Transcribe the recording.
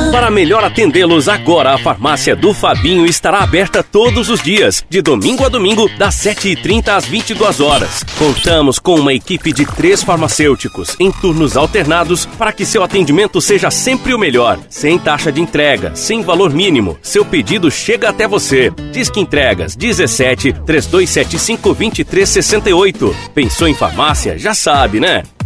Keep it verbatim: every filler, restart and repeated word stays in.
Para melhor atendê-los, agora a farmácia do Fabinho estará aberta todos os dias, de domingo a domingo, das sete e trinta às vinte e duas horas. Contamos com uma equipe de três farmacêuticos em turnos alternados para que seu atendimento seja sempre o melhor. Sem taxa de entrega, sem valor mínimo, seu pedido chega até você. Disque Entregas dezessete, três dois sete cinco, dois três seis oito. Pensou em farmácia? Já sabe, né?